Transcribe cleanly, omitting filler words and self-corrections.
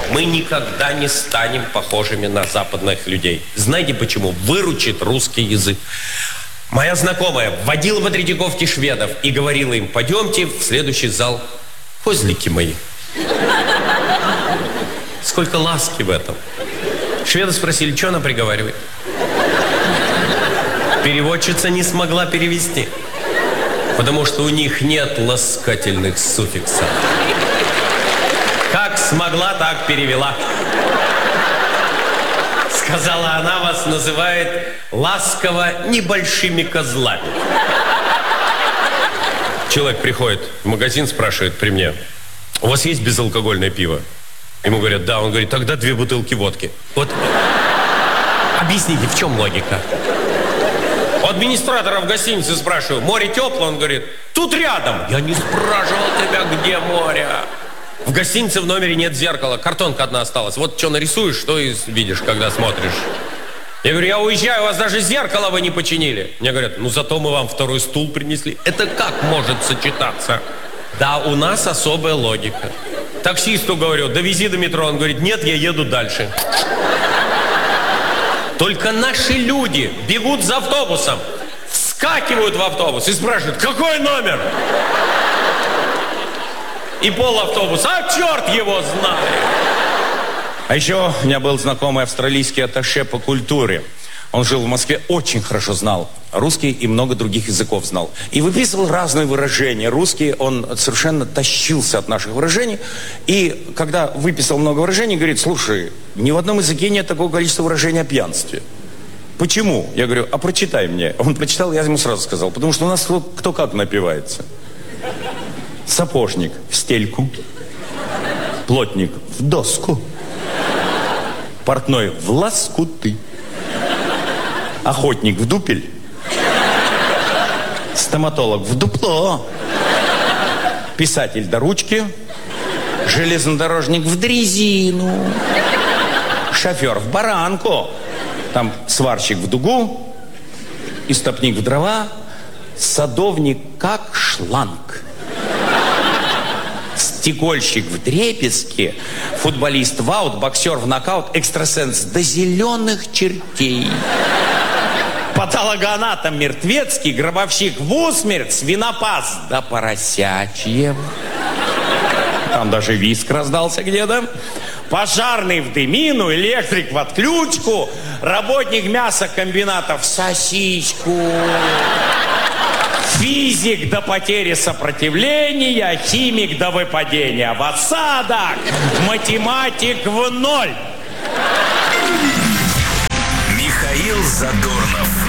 мы никогда не станем похожими на западных людей. Знаете почему? Выручит русский язык. Моя знакомая водила по Третьяковке шведов и говорила им: пойдемте в следующий зал, козлики мои. Сколько ласки в этом. Шведы спросили, что она приговаривает. Переводчица не смогла перевести, потому что у них нет ласкательных суффиксов. Как смогла, так перевела. Сказала, она вас называет ласково небольшими козлами. Человек приходит в магазин, спрашивает при мне: у вас есть безалкогольное пиво? Ему говорят: да. Он говорит: тогда 2 бутылки водки. Вот объясните, в чем логика? У администратора в гостинице спрашиваю: море теплое? Он говорит: тут рядом. Я не спрашивал тебя, где море. В гостинице в номере нет зеркала, картонка одна осталась. Вот что нарисуешь, что и видишь, когда смотришь. Я говорю: я уезжаю, у вас даже зеркало вы не починили. Мне говорят: ну зато мы вам 2-й стул принесли. Это как может сочетаться? Да, у нас особая логика. Таксисту говорю: довези до метро. Он говорит: нет, я еду дальше. Только наши люди бегут за автобусом, вскакивают в автобус и спрашивают: какой номер? И пол автобуса: а черт его знает. А еще у меня был знакомый австралийский атташе по культуре. Он жил в Москве, очень хорошо знал русский и много других языков знал. И выписывал разные выражения. Русский, он совершенно тащился от наших выражений. И когда выписал много выражений, говорит: слушай, ни в одном языке нет такого количества выражений о пьянстве. Почему? Я говорю: а прочитай мне. Он прочитал, я ему сразу сказал: потому что у нас кто как напивается. Сапожник в стельку, плотник в доску, портной в лоскуты, охотник в дупель, стоматолог в дупло, писатель до ручки, железнодорожник в дрезину, шофер в баранку, там сварщик в дугу, истопник в дрова, садовник как шланг, стекольщик в дрепеске, футболист в аут, боксер в нокаут, экстрасенс до зеленых чертей, патологоанатом мертвецкий, гробовщик в усмерть, свинопас до поросячьего. Там даже виск раздался где-то. Пожарный в дымину, электрик в отключку, работник мясокомбината в сосиску, физик до потери сопротивления, химик до выпадения в осадок, математик в 0. Михаил Задорнов.